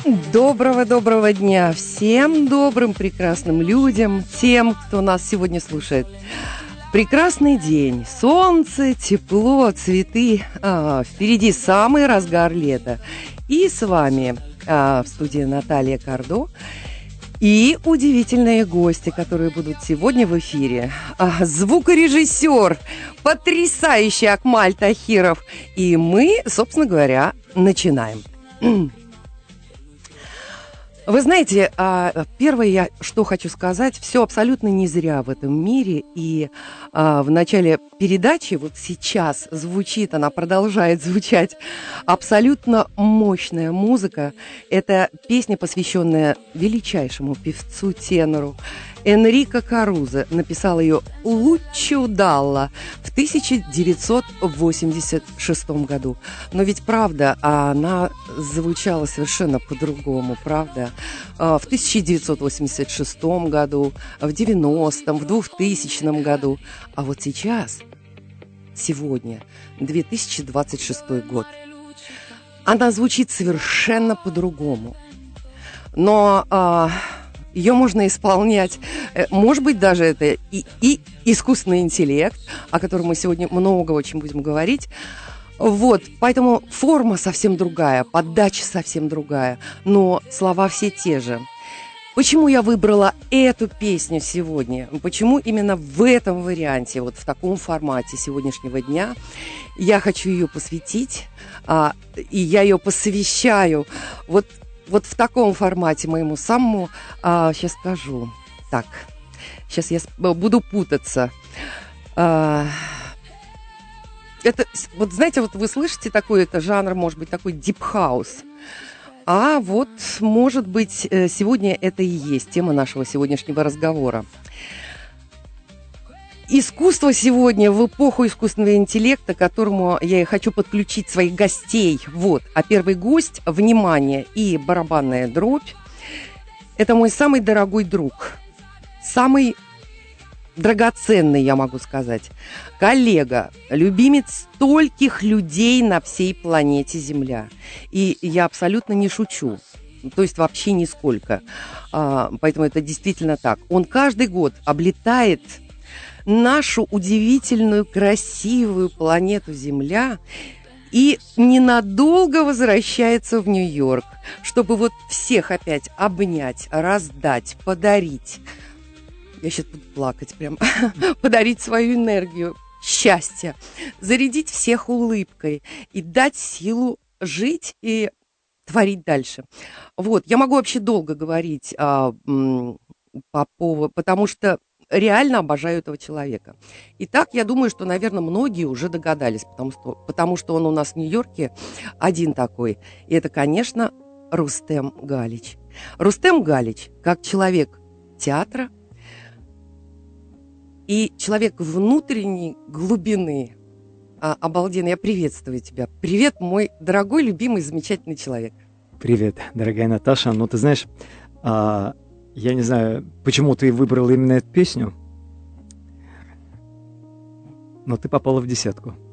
Доброго дня всем добрым, прекрасным людям, тем, кто нас сегодня слушает. Прекрасный день, солнце, тепло, цветы. Впереди самый разгар лета. И с вами в студии Наталья Кардо и удивительные гости, которые будут сегодня в эфире. Звукорежиссер, потрясающий Акмаль Тахиров. И мы, собственно говоря, начинаем. Вы знаете, первое, я что хочу сказать, все абсолютно не зря в этом мире. И в начале передачи, вот сейчас звучит, она продолжает звучать, абсолютно мощная музыка. Это песня, посвященная величайшему певцу-тенору. Энрико Карузо написал ее Луччо Далла в 1986 году. Но ведь правда, она звучала совершенно по-другому, правда? В 1986 году, в 90-м, в 2000 году. А вот сейчас, сегодня, 2026 год, она звучит совершенно по-другому. Но ее можно исполнять, может быть, даже это и искусственный интеллект, о котором мы сегодня много очень будем говорить. Вот, поэтому форма совсем другая, подача совсем другая, но слова все те же. Почему я выбрала эту песню сегодня? Почему именно в этом варианте, вот в таком формате сегодняшнего дня? Я хочу ее посвятить, и я ее посвящаю вот в таком формате моему самому, сейчас скажу, так, сейчас я буду путаться. Это, вот знаете, вот вы слышите такой, это жанр, может быть, такой дип-хаус. А вот, может быть, сегодня это и есть тема нашего сегодняшнего разговора. Искусство сегодня в эпоху искусственного интеллекта, к которому я и хочу подключить своих гостей. Вот. А первый гость, внимание, и барабанная дробь, это мой самый дорогой друг, самый драгоценный, я могу сказать, коллега, любимец стольких людей на всей планете Земля. И я абсолютно не шучу. То есть вообще нисколько. Поэтому это действительно так. Он каждый год облетает нашу удивительную, красивую планету Земля и ненадолго возвращается в Нью-Йорк, чтобы вот всех опять обнять, раздать, подарить. Я сейчас буду плакать прям. Подарить свою энергию, счастье, зарядить всех улыбкой и дать силу жить и творить дальше. Вот, я могу вообще долго говорить по поводу, потому что реально обожаю этого человека. Итак, я думаю, что, наверное, многие уже догадались, потому что он у нас в Нью-Йорке один такой. И это, конечно, Рустем Галич. Рустем Галич, как человек театра и человек внутренней глубины, обалденный, я приветствую тебя. Привет, мой дорогой, любимый, замечательный человек. Привет, дорогая Наташа. Ну, ты знаешь, я не знаю, почему ты выбрала именно эту песню, но ты попала в десятку.